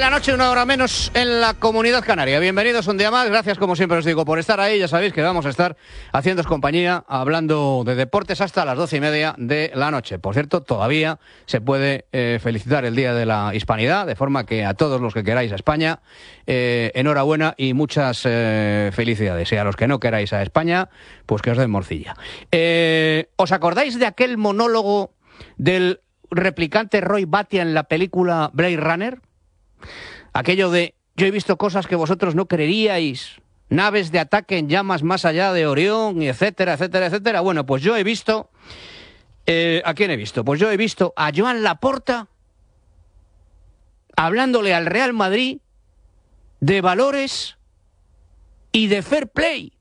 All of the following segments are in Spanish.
la noche, 1 hora menos en la Comunidad Canaria. Bienvenidos un día más. Gracias, como siempre os digo, por estar ahí. Ya sabéis que vamos a estar haciéndoos compañía, hablando de deportes hasta las 12:30 de la noche. Por cierto, todavía se puede felicitar el Día de la Hispanidad, de forma que a todos los que queráis a España, enhorabuena y muchas felicidades. Y a los que no queráis a España, pues que os den morcilla. ¿Os acordáis de aquel monólogo del replicante Roy Batty en la película Blade Runner? Aquello de: yo he visto cosas que vosotros no creeríais, naves de ataque en llamas más allá de Orión, y etcétera, etcétera, etcétera. Bueno, pues yo he visto... ¿a quién he visto? Pues yo he visto a Joan Laporta hablándole al Real Madrid de valores y de fair play.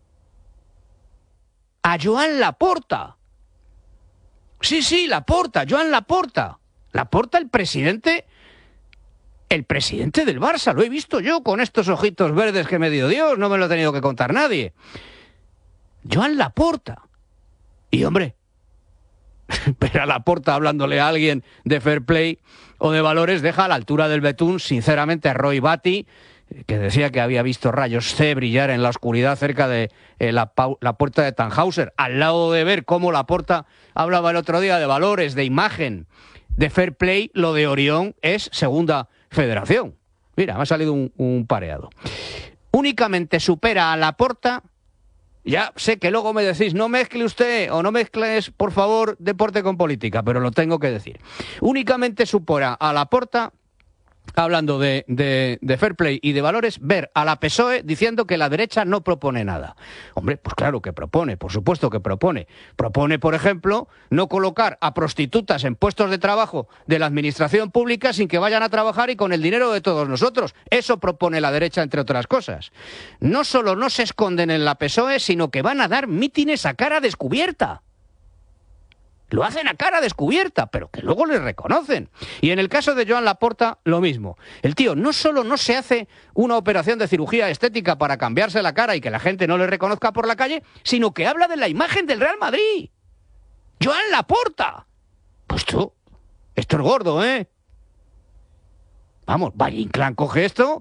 A Joan Laporta. Sí, Laporta, Joan Laporta. Laporta, el presidente del Barça. Lo he visto yo con estos ojitos verdes que me dio Dios. No me lo ha tenido que contar nadie. Joan Laporta. Y hombre, ver a Laporta hablándole a alguien de fair play o de valores deja a la altura del betún, sinceramente, a Roy Batty, que decía que había visto rayos C brillar en la oscuridad cerca de la puerta de Tannhäuser, al lado de ver cómo Laporta hablaba el otro día de valores, de imagen, de fair play. Lo de Orión es segunda federación. Mira, me ha salido un pareado. Únicamente supera a Laporta. Ya sé que luego me decís: no mezcle usted, o no mezcles, por favor, deporte con política, pero lo tengo que decir. Únicamente supera a Laporta, hablando de fair play y de valores, ver a la PSOE diciendo que la derecha no propone nada. Hombre, pues claro que propone, por supuesto que propone. Propone, por ejemplo, no colocar a prostitutas en puestos de trabajo de la administración pública sin que vayan a trabajar y con el dinero de todos nosotros. Eso propone la derecha, entre otras cosas. No solo no se esconden en la PSOE, sino que van a dar mítines a cara descubierta. Lo hacen a cara descubierta, pero que luego les reconocen. Y en el caso de Joan Laporta, lo mismo. El tío no solo no se hace una operación de cirugía estética para cambiarse la cara y que la gente no le reconozca por la calle, sino que habla de la imagen del Real Madrid. Joan Laporta. Pues tú, esto es gordo, ¿eh? Vamos, Valle Inclán coge esto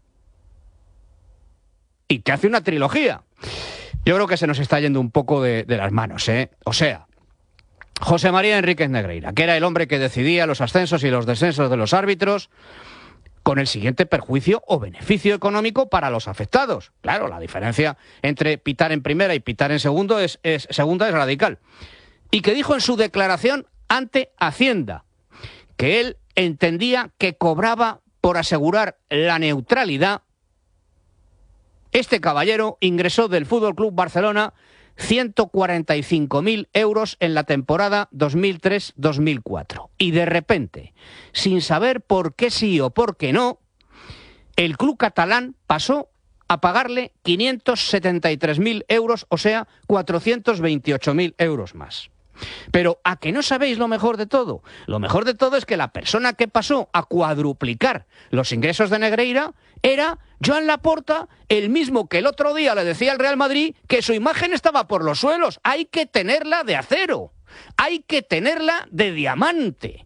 y te hace una trilogía. Yo creo que se nos está yendo un poco de las manos, ¿eh? O sea, José María Enríquez Negreira, que era el hombre que decidía los ascensos y los descensos de los árbitros, con el siguiente perjuicio o beneficio económico para los afectados. Claro, la diferencia entre pitar en primera y pitar en segunda es radical. Y que dijo en su declaración ante Hacienda que él entendía que cobraba por asegurar la neutralidad. Este caballero ingresó del Fútbol Club Barcelona 145.000 euros en la temporada 2003-2004. Y de repente, sin saber por qué sí o por qué no, el club catalán pasó a pagarle 573.000 euros, o sea, 428.000 euros más. Pero ¿a que no sabéis lo mejor de todo? Lo mejor de todo es que la persona que pasó a cuadruplicar los ingresos de Negreira era Joan Laporta, el mismo que el otro día le decía al Real Madrid que su imagen estaba por los suelos. Hay que tenerla de acero, hay que tenerla de diamante.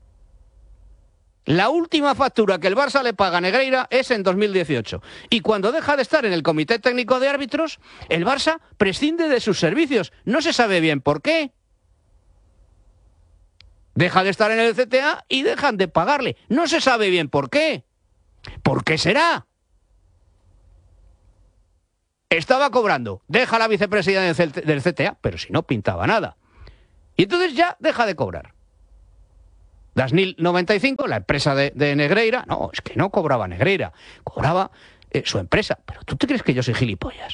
La última factura que el Barça le paga a Negreira es en 2018. Y cuando deja de estar en el Comité Técnico de Árbitros, el Barça prescinde de sus servicios. No se sabe bien por qué. Deja de estar en el CTA y dejan de pagarle. No se sabe bien por qué. ¿Por qué será? Estaba cobrando. Deja la vicepresidencia del CTA, pero si no pintaba nada. Y entonces ya deja de cobrar. Dasnil 95, la empresa de Negreira, no, es que no cobraba Negreira, cobraba su empresa. Pero ¿tú te crees que yo soy gilipollas?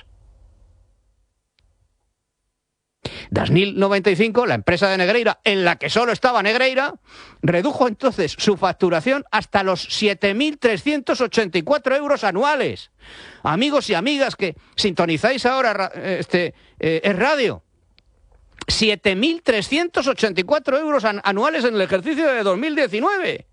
Dasnil 95, la empresa de Negreira, en la que solo estaba Negreira, redujo entonces su facturación hasta los 7.384 euros anuales. Amigos y amigas que sintonizáis ahora es radio, 7.384 euros anuales en el ejercicio de 2019.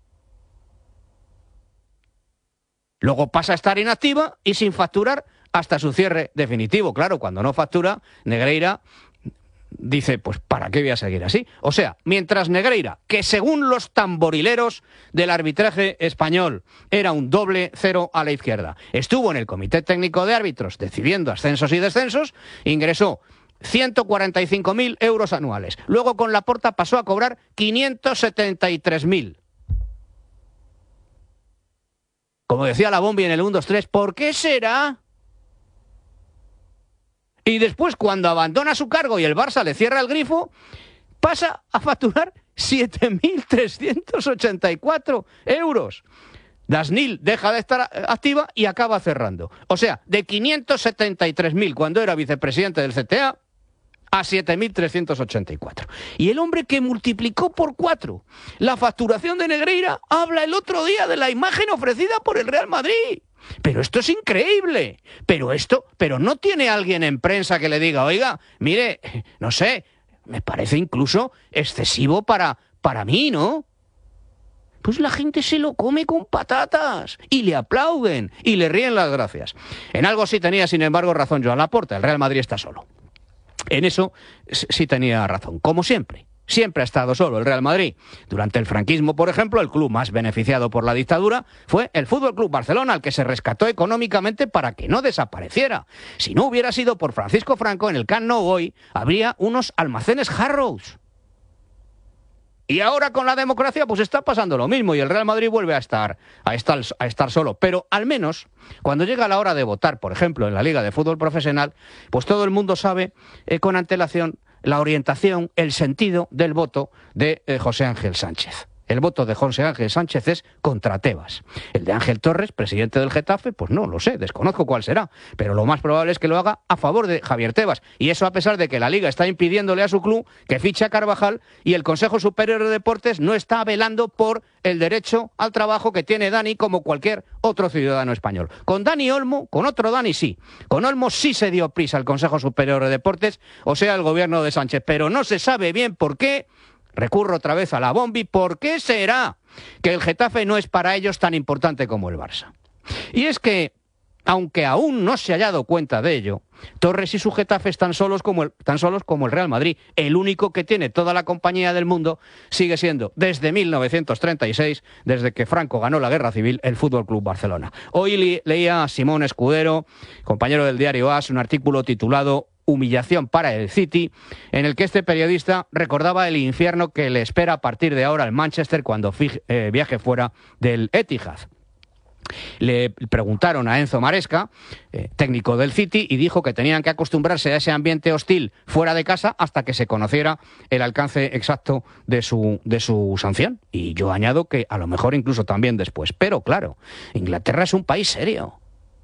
Luego pasa a estar inactiva y sin facturar hasta su cierre definitivo. Claro, cuando no factura, Negreira dice, pues ¿para qué voy a seguir así? O sea, mientras Negreira, que según los tamborileros del arbitraje español era un doble cero a la izquierda, estuvo en el Comité Técnico de Árbitros decidiendo ascensos y descensos, ingresó 145.000 euros anuales. Luego con Laporta pasó a cobrar 573.000. Como decía la Bombi en el 1, 2, 3, ¿por qué será? Y después, cuando abandona su cargo y el Barça le cierra el grifo, pasa a facturar 7.384 euros. Dasnil deja de estar activa y acaba cerrando. O sea, de 573.000 cuando era vicepresidente del CTA a 7.384. Y el hombre que multiplicó por 4 la facturación de Negreira habla el otro día de la imagen ofrecida por el Real Madrid. Pero esto es increíble. Pero no tiene alguien en prensa que le diga, oiga, mire, no sé, me parece incluso excesivo para mí, ¿no? Pues la gente se lo come con patatas y le aplauden y le ríen las gracias. En algo sí tenía, sin embargo, razón Joan Laporta, el Real Madrid está solo. En eso sí tenía razón, como siempre. Siempre ha estado solo el Real Madrid. Durante el franquismo, por ejemplo, el club más beneficiado por la dictadura fue el Fútbol Club Barcelona, al que se rescató económicamente para que no desapareciera. Si no hubiera sido por Francisco Franco, en el Camp Nou hoy habría unos almacenes Harrods. Y ahora con la democracia pues está pasando lo mismo y el Real Madrid vuelve a estar solo. Pero al menos cuando llega la hora de votar, por ejemplo, en la Liga de Fútbol Profesional, pues todo el mundo sabe con antelación la orientación, el sentido del voto de José Ángel Sánchez. El voto de José Ángel Sánchez es contra Tebas. El de Ángel Torres, presidente del Getafe, pues no lo sé, desconozco cuál será. Pero lo más probable es que lo haga a favor de Javier Tebas. Y eso a pesar de que la Liga está impidiéndole a su club que fiche a Carvajal y el Consejo Superior de Deportes no está velando por el derecho al trabajo que tiene Dani como cualquier otro ciudadano español. Con Dani Olmo, con otro Dani sí. Con Olmo sí se dio prisa el Consejo Superior de Deportes, o sea, el gobierno de Sánchez. Pero no se sabe bien por qué. Recurro otra vez a la Bombi. ¿Por qué será que el Getafe no es para ellos tan importante como el Barça? Y es que, aunque aún no se haya dado cuenta de ello, Torres y su Getafe están solos como el Real Madrid. El único que tiene toda la compañía del mundo sigue siendo, desde 1936, desde que Franco ganó la Guerra Civil, el Fútbol Club Barcelona. Hoy leía a Simón Escudero, compañero del diario AS, un artículo titulado Humillación para el City, en el que este periodista recordaba el infierno que le espera a partir de ahora al Manchester cuando viaje fuera del Etihad. Le preguntaron a Enzo Maresca, técnico del City, y dijo que tenían que acostumbrarse a ese ambiente hostil fuera de casa hasta que se conociera el alcance exacto de su sanción. Y yo añado que a lo mejor incluso también después. Pero claro, Inglaterra es un país serio.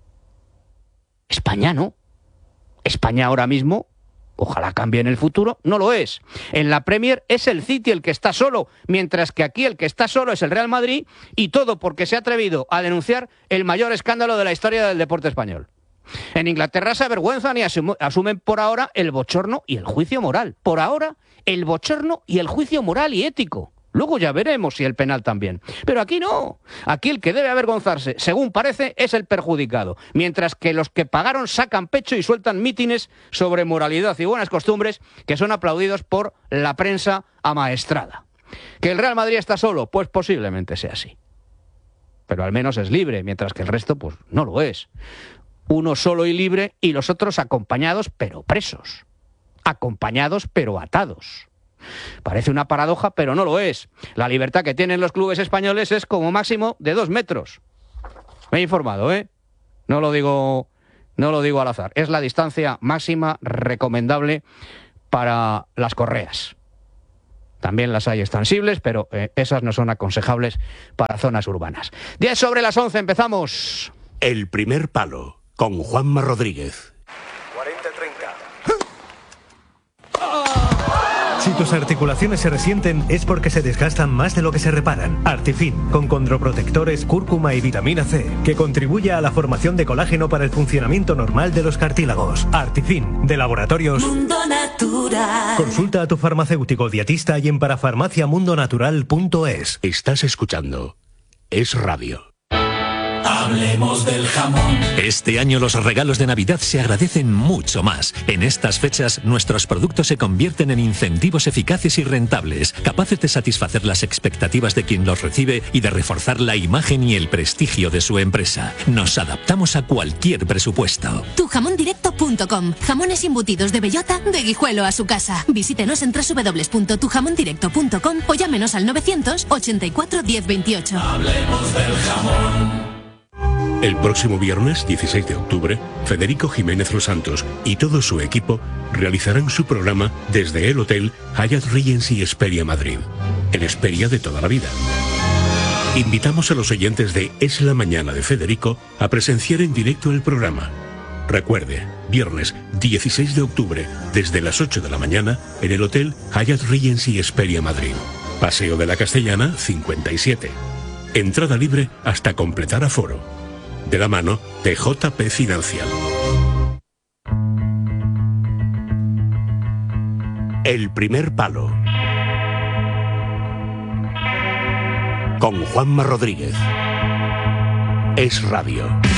España no. España ahora mismo, ojalá cambie en el futuro, no lo es. En la Premier es el City el que está solo, mientras que aquí el que está solo es el Real Madrid, y todo porque se ha atrevido a denunciar el mayor escándalo de la historia del deporte español. En Inglaterra se avergüenzan y asumen por ahora el bochorno y el juicio moral. Por ahora, el bochorno y el juicio moral y ético. Luego ya veremos si el penal también. Pero aquí no. Aquí el que debe avergonzarse, según parece, es el perjudicado. Mientras que los que pagaron sacan pecho y sueltan mítines sobre moralidad y buenas costumbres que son aplaudidos por la prensa amaestrada. ¿Que el Real Madrid está solo? Pues posiblemente sea así. Pero al menos es libre, mientras que el resto pues no lo es. Uno solo y libre y los otros acompañados pero presos. Acompañados pero atados. Parece una paradoja, pero no lo es. La libertad que tienen los clubes españoles es como máximo de 2 metros. Me he informado, ¿eh? No lo digo al azar. Es la distancia máxima recomendable para las correas. También las hay extensibles, pero esas no son aconsejables para zonas urbanas. 10 sobre las 11, empezamos. El primer palo, con Juanma Rodríguez. 40-30. Si tus articulaciones se resienten es porque se desgastan más de lo que se reparan. Artifin, con condroprotectores, cúrcuma y vitamina C, que contribuye a la formación de colágeno para el funcionamiento normal de los cartílagos. Artifin, de Laboratorios Mundo Natural. Consulta a tu farmacéutico dietista y en parafarmaciamundonatural.es. Estás escuchando Es Radio. Hablemos del jamón. Este año los regalos de Navidad se agradecen mucho más. En estas fechas, nuestros productos se convierten en incentivos eficaces y rentables, capaces de satisfacer las expectativas de quien los recibe y de reforzar la imagen y el prestigio de su empresa. Nos adaptamos a cualquier presupuesto. Tujamondirecto.com. Jamones embutidos de bellota de Guijuelo a su casa. Visítenos en www.tujamondirecto.com o llámenos al 984 1028. Hablemos del jamón. El próximo viernes 16 de octubre, Federico Jiménez Los Santos y todo su equipo realizarán su programa desde el Hotel Hyatt Regency Hesperia Madrid, el Hesperia de toda la vida. Invitamos a los oyentes de Es la Mañana de Federico a presenciar en directo el programa. Recuerde, viernes 16 de octubre, desde las 8 de la mañana, en el Hotel Hyatt Regency Hesperia Madrid. Paseo de la Castellana, 57. Entrada libre hasta completar aforo. De la mano de JP Financial. El primer palo. Con Juanma Rodríguez. Es Radio.